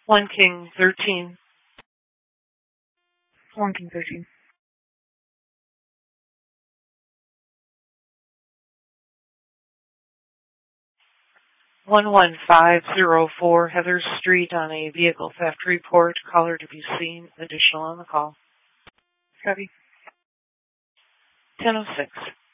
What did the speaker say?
1 King 13. 1 King 13. One 11504 Heather Street on a vehicle theft report. Caller to be seen. Additional on the call. Copy. 10:06.